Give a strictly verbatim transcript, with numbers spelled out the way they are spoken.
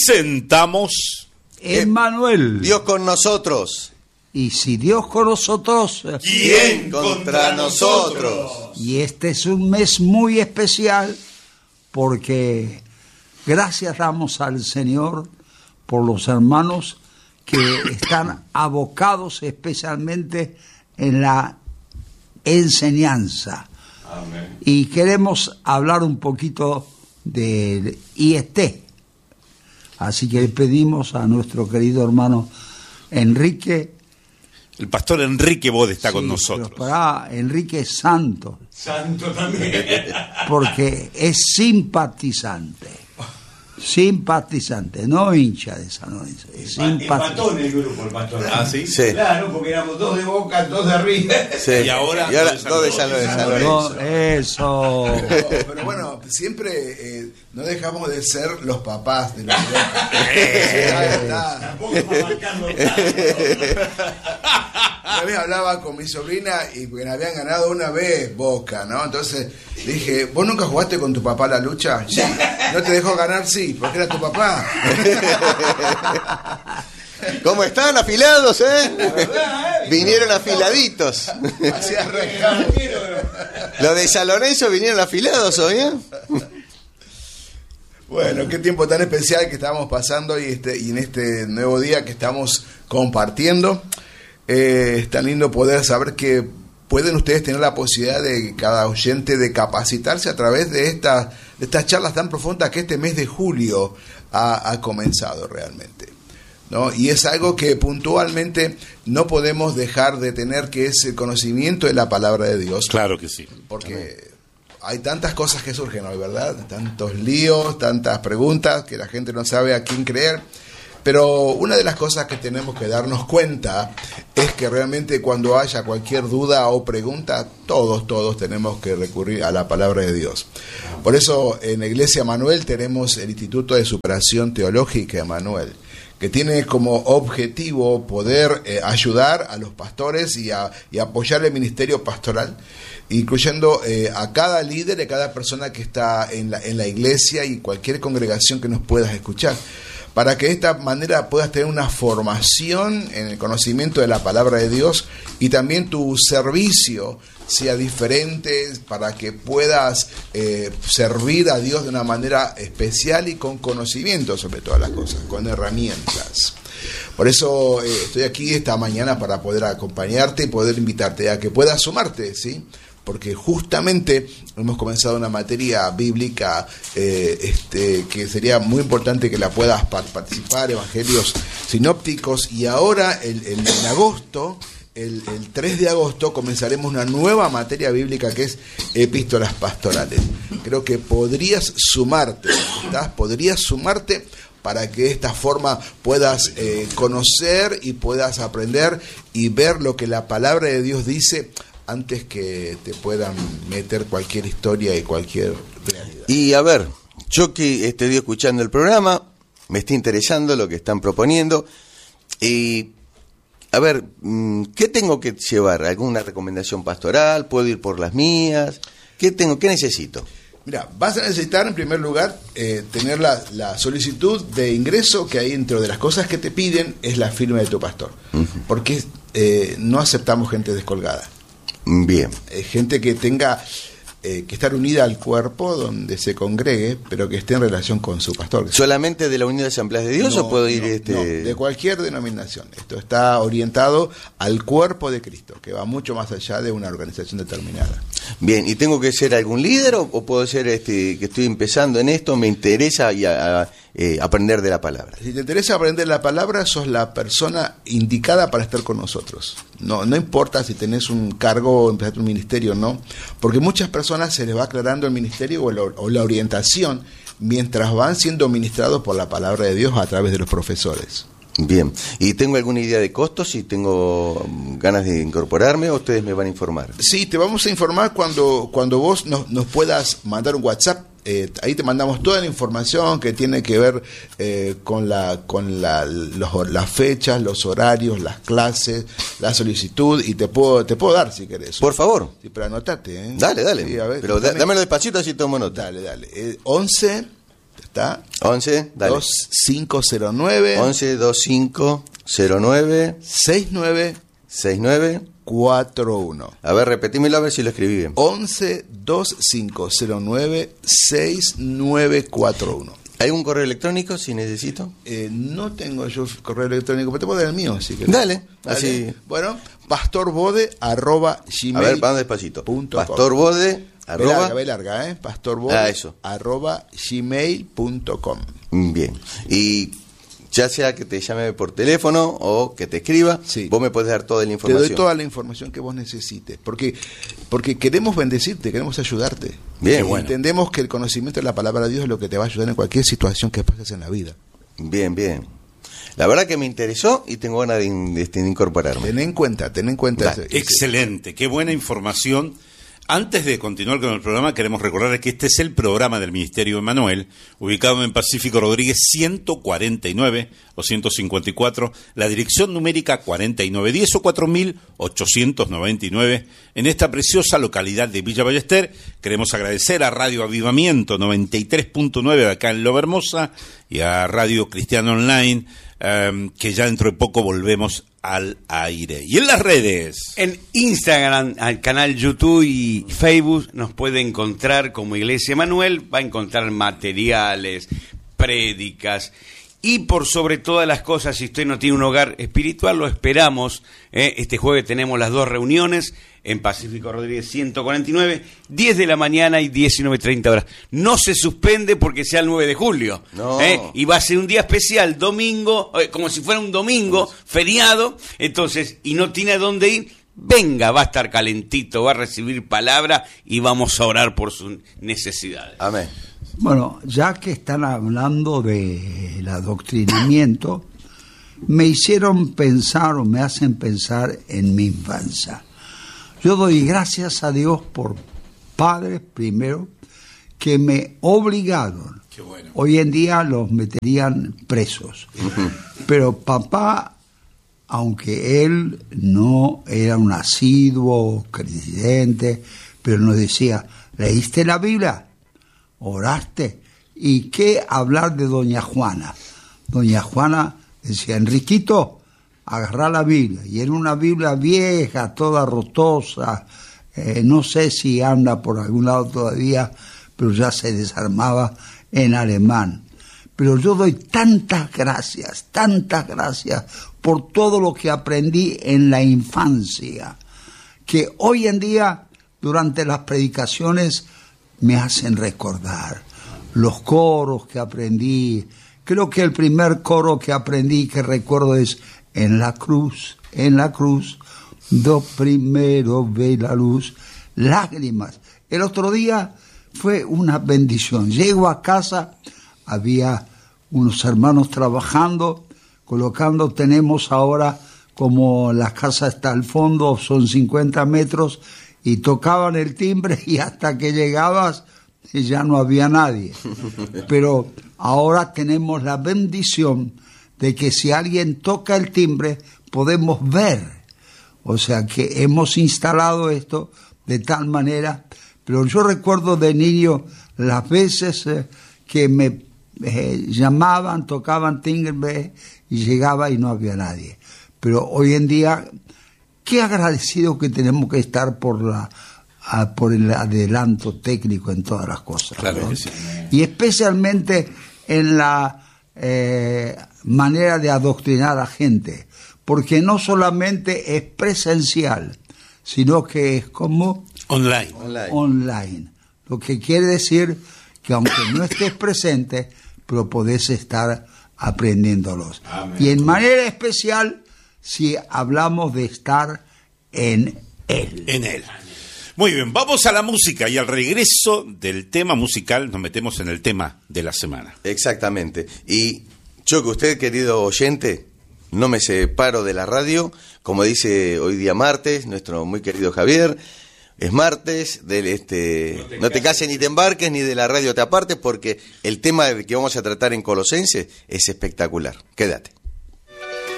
presentamos Emmanuel. Dios con nosotros. Y si Dios con nosotros, ¿quién contra nosotros? Y este es un mes muy especial porque gracias damos al Señor por los hermanos que están abocados especialmente en la enseñanza. Amén. Y queremos hablar un poquito del I E T. Así que le pedimos a nuestro querido hermano Enrique. El pastor Enrique Bode está sí, con nosotros. Pero para Enrique Santos. Santo también. Porque es simpatizante. Simpatizante, no hincha de San Lorenzo. Es empató en el grupo el pastor. ¿Ah, sí? Sí. Claro, porque éramos dos de Boca, dos de River. Sí. Y ahora, y ahora dos de San dos de San Lorenzo. Lorenzo. No, eso. Pero, pero bueno, siempre eh, no dejamos de ser los papás de los Tampoco para marcarlo. Una vez hablaba con mi sobrina y porque habían ganado una vez Boca, ¿no? Entonces dije, ¿vos nunca jugaste con tu papá a la lucha? Sí. ¿No te dejó ganar? Sí, porque era tu papá. ¿Cómo están afilados, eh? verdad, ¿eh? Vinieron afiladitos. Hacía rejar. Los de San Lorenzo vinieron afilados hoy, ¿eh? Bueno, qué tiempo tan especial que estamos pasando y, este, y en este nuevo día que estamos compartiendo. Eh, es tan lindo poder saber que pueden ustedes tener la posibilidad de cada oyente de capacitarse a través de, esta, de estas charlas tan profundas que este mes de julio ha, ha comenzado realmente, ¿no? Y es algo que puntualmente no podemos dejar de tener, que es el conocimiento de la palabra de Dios. Claro que sí. Porque hay tantas cosas que surgen hoy, ¿verdad? Tantos líos, tantas preguntas que la gente no sabe a quién creer. Pero una de las cosas que tenemos que darnos cuenta es que realmente cuando haya cualquier duda o pregunta, todos, todos tenemos que recurrir a la palabra de Dios. Por eso en la Iglesia Emmanuel tenemos el Instituto de Superación Teológica Emmanuel, que tiene como objetivo poder eh, ayudar a los pastores y, a, y apoyar el ministerio pastoral, incluyendo eh, a cada líder y a cada persona que está en la, en la iglesia y cualquier congregación que nos puedas escuchar, para que de esta manera puedas tener una formación en el conocimiento de la palabra de Dios y también tu servicio sea diferente, para que puedas eh, servir a Dios de una manera especial y con conocimiento sobre todas las cosas, con herramientas. Por eso eh, estoy aquí esta mañana para poder acompañarte y poder invitarte a que puedas sumarte, ¿sí? Porque justamente hemos comenzado una materia bíblica eh, este, que sería muy importante que la puedas participar, evangelios sinópticos, y ahora el, el, en agosto, el, el tres de agosto, comenzaremos una nueva materia bíblica que es epístolas pastorales. Creo que podrías sumarte, ¿estás? Podrías sumarte para que de esta forma puedas eh, conocer y puedas aprender y ver lo que la palabra de Dios dice, antes que te puedan meter cualquier historia y cualquier realidad. Y a ver, yo que este día escuchando el programa, me está interesando lo que están proponiendo. Y a ver, ¿qué tengo que llevar? ¿Alguna recomendación pastoral? ¿Puedo ir por las mías? ¿Qué tengo? ¿Qué necesito? Mira, vas a necesitar en primer lugar eh, tener la, la solicitud de ingreso, que ahí dentro de las cosas que te piden es la firma de tu pastor. Uh-huh. Porque eh, no aceptamos gente descolgada. Bien. Eh, gente que tenga eh, que estar unida al cuerpo donde se congregue, pero que esté en relación con su pastor. ¿Solamente de la Unidad de Asambleas de Dios no, o puedo ir no, este...? No, de cualquier denominación. Esto está orientado al cuerpo de Cristo, que va mucho más allá de una organización determinada. Bien, ¿y tengo que ser algún líder o, o puedo ser este que estoy empezando en esto, me interesa y a, a, eh, aprender de la palabra? Si te interesa aprender la palabra, sos la persona indicada para estar con nosotros. No, no importa si tenés un cargo o empezaste un ministerio o no, porque muchas personas se les va aclarando el ministerio o la, o la orientación mientras van siendo ministrados por la palabra de Dios a través de los profesores. Bien, ¿y tengo alguna idea de costos? Si tengo ganas de incorporarme, ¿o ustedes me van a informar? Sí, te vamos a informar cuando, cuando vos nos, nos puedas mandar un WhatsApp. Eh, ahí te mandamos toda la información que tiene que ver eh, con la con la, los, las fechas, los horarios, las clases, la solicitud, y te puedo te puedo dar si querés. Por favor. Sí, pero anotate, ¿eh? Dale, dale. Sí, a ver, pero dame, dámelo despacito así tomo nota. Dale, dale. Eh, once ¿Está? once, dale. dos cinco cero nueve once, veinticinco, cero nueve, sesenta y nueve sesenta y nueve. cuarenta y uno. A ver, repetímelo a ver si lo escribí bien. once, veinticinco cero nueve, sesenta y nueve cuarenta y uno. ¿Hay un correo electrónico si necesito? Eh, no tengo yo correo electrónico, pero te puedo dar el mío, si querés. Dale, Dale. así. Bueno, pastorbode arroba A gmail. ver, vamos despacito. punto com. Pastorbode, Ve arroba. larga, ve larga, ¿eh? Pastorbode Ah, eso. arroba gmail punto com. Bien. Y ya sea que te llame por teléfono o que te escriba, Sí. vos me podés dar toda la Te información. doy toda la información que vos necesites, porque porque queremos bendecirte, queremos ayudarte. Bien, Y bueno. entendemos que el conocimiento de la palabra de Dios es lo que te va a ayudar en cualquier situación que pases en la vida. Bien, bien. La verdad que me interesó y tengo ganas de, in- de, de incorporarme. Ten en cuenta, ten en cuenta. Dale. ese- ese- Excelente, qué buena información. Antes de continuar con el programa, queremos recordar que este es el programa del Ministerio Emanuel, ubicado en Pacífico Rodríguez ciento cuarenta y nueve o ciento cincuenta y cuatro, la dirección numérica cuarenta y nueve diez o cuatro mil ochocientos noventa y nueve, en esta preciosa localidad de Villa Ballester. Queremos agradecer a Radio Avivamiento noventa y tres punto nueve de acá en Loba Hermosa y a Radio Cristiano Online, um, que ya dentro de poco volvemos al aire. Y en las redes. En Instagram, al canal YouTube y Facebook nos puede encontrar como Iglesia Emanuel, va a encontrar materiales, prédicas y por sobre todas las cosas, si usted no tiene un hogar espiritual, lo esperamos. ¿eh? Este jueves tenemos las dos reuniones en Pacífico Rodríguez ciento cuarenta y nueve, diez de la mañana y diecinueve treinta horas. No se suspende porque sea el nueve de julio. No. ¿eh? Y va a ser un día especial, domingo, eh, como si fuera un domingo, feriado, entonces, y no tiene a dónde ir, venga, va a estar calentito, va a recibir palabra y vamos a orar por sus necesidades. Amén. Bueno, ya que están hablando del adoctrinamiento, me hicieron pensar o me hacen pensar en mi infancia. Yo doy gracias a Dios por padres, primero, que me obligaron. Qué bueno. Hoy en día los meterían presos. Pero papá, aunque él no era un asiduo creyente, pero nos decía, ¿leíste la Biblia? ¿Oraste? ¿Y qué hablar de doña Juana? Doña Juana decía, Enriquito, agarrá la Biblia. Y era una Biblia vieja, toda rotosa, eh, no sé si anda por algún lado todavía, pero ya se desarmaba en alemán. Pero yo doy tantas gracias, tantas gracias por todo lo que aprendí en la infancia, que hoy en día, durante las predicaciones, me hacen recordar los coros que aprendí. Creo que el primer coro que aprendí, que recuerdo, es en la cruz, en la cruz, do primero ve la luz, lágrimas. El otro día fue una bendición. Llego a casa, había unos hermanos trabajando, colocando, tenemos ahora, como la casa está al fondo, son cincuenta metros, y tocaban el timbre y hasta que llegabas ya no había nadie. Pero ahora tenemos la bendición de que si alguien toca el timbre podemos ver. O sea que hemos instalado esto de tal manera. Pero yo recuerdo de niño las veces eh, que me eh, llamaban, tocaban timbre y llegaba y no había nadie. Pero hoy en día, qué agradecido que tenemos que estar por la a, por el adelanto técnico en todas las cosas. Claro ¿no? que sí. Y especialmente en la eh, manera de adoctrinar a gente, porque no solamente es presencial, sino que es como Online. Online. online. Lo que quiere decir que aunque no estés presente, pero podés estar aprendiéndolos. Amén. Y en manera especial, si hablamos de estar en Él. En él. Muy bien, vamos a la música y al regreso del tema musical nos metemos en el tema de la semana. Exactamente. Y yo que usted, querido oyente, no me separo de la radio, como dice hoy día martes, nuestro muy querido Javier, es martes, del este, no te, no te cases ni te embarques, ni de la radio te apartes, porque el tema que vamos a tratar en Colosenses es espectacular. Quédate.